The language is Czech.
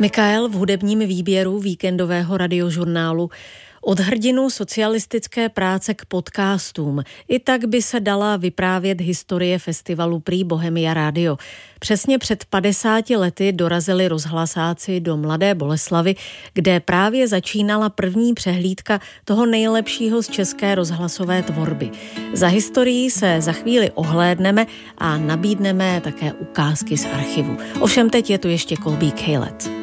Mikael v hudebním výběru víkendového radiožurnálu. Od hrdinu socialistické práce k podcastům. I tak by se dala vyprávět historie festivalu Prý Bohemia Radio. Přesně před 50 lety dorazili rozhlasáci do Mladé Boleslavi, kde právě začínala první přehlídka toho nejlepšího z české rozhlasové tvorby. Za historií se za chvíli ohlédneme a nabídneme také ukázky z archivu. Ovšem teď je tu ještě Colby Caled.